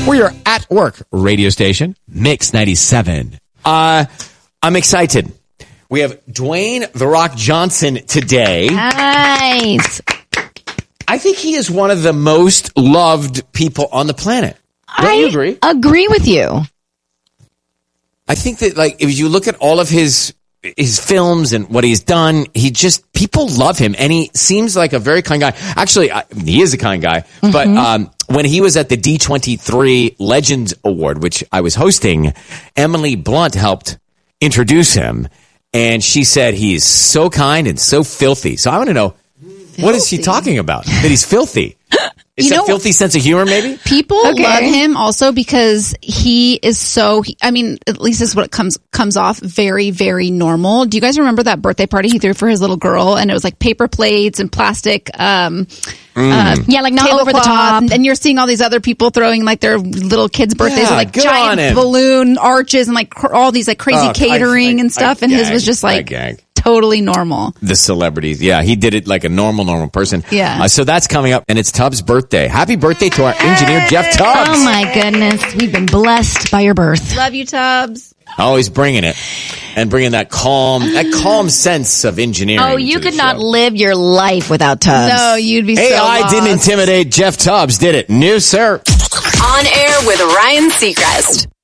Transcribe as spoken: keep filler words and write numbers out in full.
We're your at work radio station, Mix ninety-seven. Uh, I'm excited. We have Dwayne The Rock Johnson today. Nice. I think he is one of the most loved people on the planet. Don't I you agree? agree with you. I think that, like, if you look at all of his his films and what he's done, he just, people love him, and he seems like a very kind guy. Actually, I, he is a kind guy, mm-hmm. but um, when he was at the D twenty-three Legends Award, which I was hosting, Emily Blunt helped introduce him, and she said he's so kind and so filthy. So I want to know, filthy. What is she talking about? That he's filthy? Is that a filthy sense of humor, maybe? People okay. love him also because he is so, he, I mean, at least this is what it comes comes off, very, very normal. Do you guys remember that birthday party he threw for his little girl? And it was like paper plates and plastic, um, mm. uh, yeah, like not over the top. And you're seeing all these other people throwing like their little kids' birthdays yeah, with like giant balloon arches and like cr- all these like crazy oh, catering I, I, and stuff. I, I and his was just like totally normal. The celebrities. Yeah, he did it like a normal, normal person. Yeah. Uh, so that's coming up, and it's Tubbs' birthday. Happy birthday to our engineer, Jeff Tubbs. Oh, my goodness. We've been blessed by your birth. Love you, Tubbs. Always bringing it and bringing that calm, that calm sense of engineering. Oh, you could not show. live your life without Tubbs. No, you'd be hey, so I lost. didn't intimidate Jeff Tubbs, did it? No, sir. On air with Ryan Seacrest.